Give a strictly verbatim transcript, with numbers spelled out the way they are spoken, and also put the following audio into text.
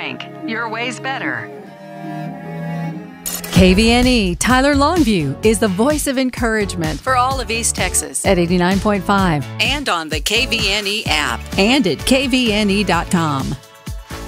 Bank. Your way's better. K V N E Tyler Longview is the voice of encouragement for all of East Texas at eighty-nine point five and on the K V N E app and at K V N E dot com.